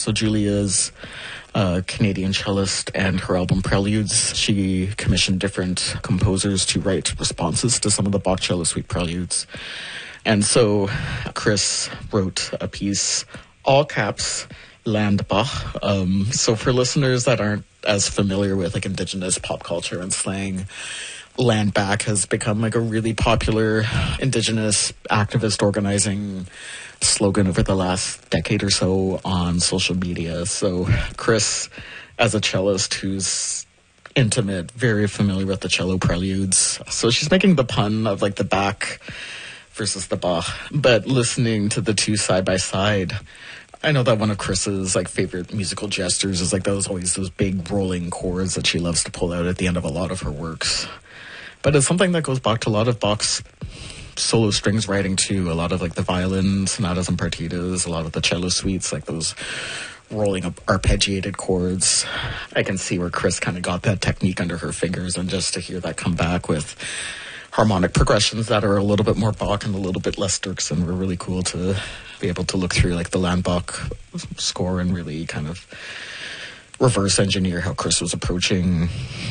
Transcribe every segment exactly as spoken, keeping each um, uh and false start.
So Julia's a Canadian cellist, and her album Preludes, she commissioned different composers to write responses to some of the Bach Cello Suite preludes. And so Chris wrote a piece, all caps, Land Bach. Um, so for listeners that aren't as familiar with like Indigenous pop culture and slang, Land Back has become like a really popular Indigenous activist organizing slogan over the last decade or so on social media. So Chris, as a cellist who's intimate, very familiar with the cello preludes, so she's making the pun of like the Bach versus the Bach, but listening to the two side by side, I know that one of Chris's like favorite musical gestures is like those always those big rolling chords that she loves to pull out at the end of a lot of her works. But it's something that goes back to a lot of Bach's solo strings writing too. A lot of like the violin sonatas and partitas, a lot of the cello suites, like those rolling up arpeggiated chords. I can see where Chris kind of got that technique under her fingers, and just to hear that come back with harmonic progressions that are a little bit more Bach and a little bit less Dirksen were really cool to be able to look through like the Land Bach score and really kind of reverse engineer how Chris was approaching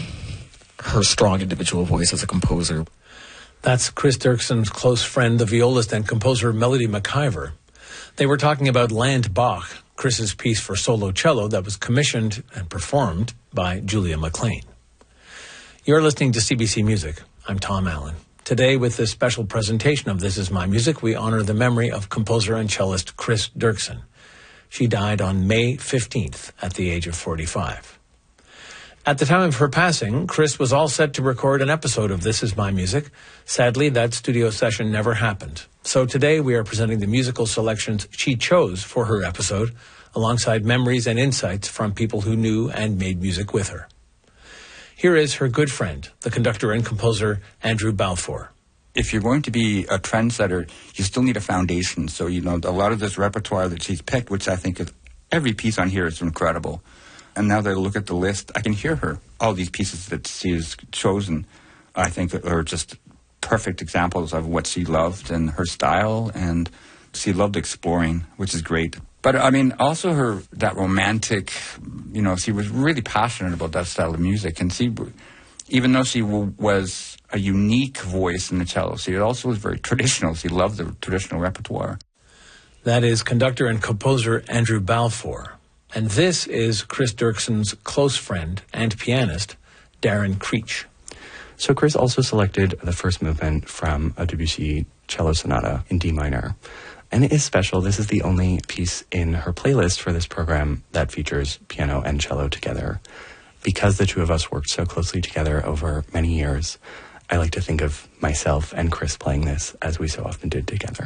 her strong individual voice as a composer. That's Chris Dirksen's close friend, the violist and composer Melody McIver. They were talking about Land Bach, Chris's piece for solo cello that was commissioned and performed by Julia McLean. You're listening to C B C Music. I'm Tom Allen. Today, with this special presentation of This Is My Music, we honor the memory of composer and cellist Chris Dirksen. She died on May fifteenth at the age of forty-five. At the time of her passing, Chris was all set to record an episode of This Is My Music. Sadly, that studio session never happened. So today we are presenting the musical selections she chose for her episode, alongside memories and insights from people who knew and made music with her. Here is her good friend, the conductor and composer Andrew Balfour. If you're going to be a trendsetter, you still need a foundation. So, you know, a lot of this repertoire that she's picked, which I think is, every piece on here is incredible. And now that I look at the list, I can hear her. All these pieces that she's chosen, I think, are just perfect examples of what she loved and her style. And she loved exploring, which is great. But, I mean, also her, that romantic, you know, she was really passionate about that style of music. And she, even though she w- was a unique voice in the cello, she also was very traditional. She loved the traditional repertoire. That is conductor and composer Andrew Balfour. And this is Chris Dirksen's close friend and pianist, Darren Creech. So Chris also selected the first movement from a Debussy cello sonata in D minor. And it is special. This is the only piece in her playlist for this program that features piano and cello together. Because the two of us worked so closely together over many years, I like to think of myself and Chris playing this as we so often did together.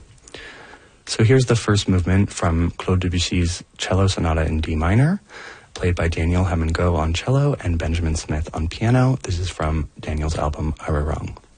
So here's the first movement from Claude Debussy's cello sonata in D minor, played by Daniel Hamango on cello and Benjamin Smith on piano. This is from Daniel's album Ararong.